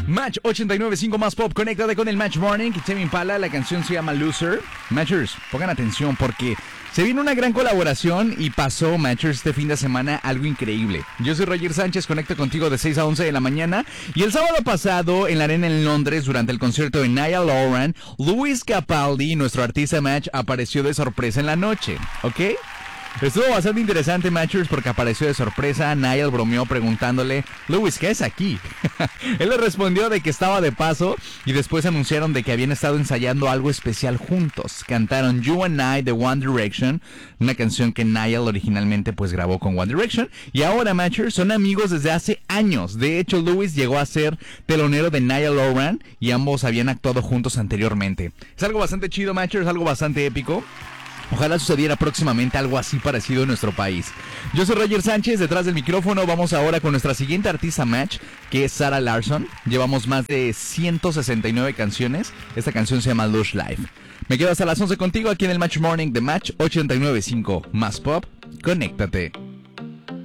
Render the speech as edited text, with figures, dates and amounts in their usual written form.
Match 89.5 más pop, conéctate con el Match Morning. Tame Impala, la canción se llama Loser. Matchers, pongan atención porque se viene una gran colaboración y pasó, Matchers, este fin de semana algo increíble. Yo soy Roger Sánchez, conecto contigo de 6 a 11 de la mañana. Y el sábado pasado, en la arena en Londres, durante el concierto de Niall Horan, Lewis Capaldi, nuestro artista Match, apareció de sorpresa en la noche, ¿ok? Estuvo bastante interesante, Matchers, porque apareció de sorpresa. Niall bromeó preguntándole: Lewis, ¿qué es aquí? Él le respondió de que estaba de paso y después anunciaron de que habían estado ensayando algo especial juntos. Cantaron You and I de One Direction, una canción que Niall originalmente pues grabó con One Direction. Y ahora, Matchers, son amigos desde hace años. De hecho, Lewis llegó a ser telonero de Niall Horan y ambos habían actuado juntos anteriormente. Es algo bastante chido, Matchers, algo bastante épico. Ojalá sucediera próximamente algo así parecido en nuestro país. Yo soy Roger Sánchez, detrás del micrófono. Vamos ahora con nuestra siguiente artista Match, que es Sarah Larsson. Llevamos más de 169 canciones. Esta canción se llama Lush Life. Me quedo hasta las 11 contigo aquí en el Match Morning de Match 89.5. Más pop, conéctate.